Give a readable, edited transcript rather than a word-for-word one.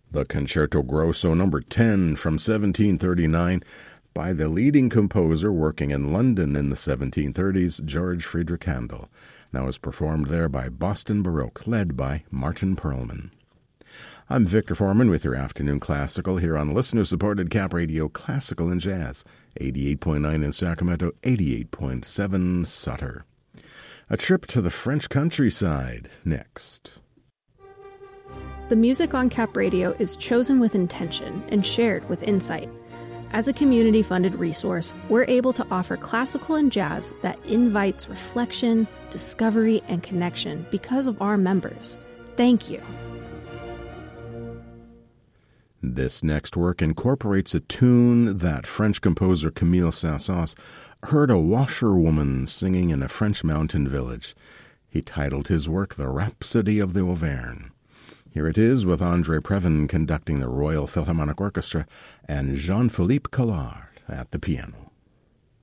The Concerto Grosso No. 10 from 1739 by the leading composer working in London in the 1730s, George Friedrich Handel. Now is performed there by Boston Baroque, led by Martin Perlman. I'm Victor Foreman with your Afternoon Classical here on listener-supported Cap Radio Classical and Jazz, 88.9 in Sacramento, 88.7 Sutter. A trip to the French countryside next. The music on Cap Radio is chosen with intention and shared with insight. As a community-funded resource, we're able to offer classical and jazz that invites reflection, discovery, and connection because of our members. Thank you. This next work incorporates a tune that French composer Camille Saint-Saëns heard a washerwoman singing in a French mountain village. He titled his work The Rhapsody of the Auvergne. Here it is with André Previn conducting the Royal Philharmonic Orchestra and Jean-Philippe Collard at the piano.